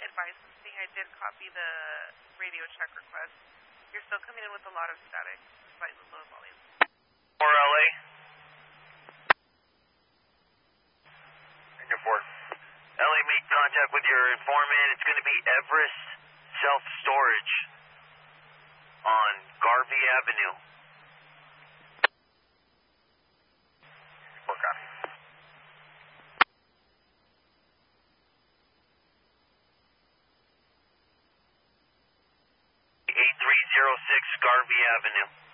advise something. I did copy the radio check request. You're still coming in with a lot of static, despite the low volume. 4 LA. You're 4. LA, make contact with your informant. It's going to be Everest Self-Storage on Garvey Avenue. 4 copy. 8306 Garvey Avenue.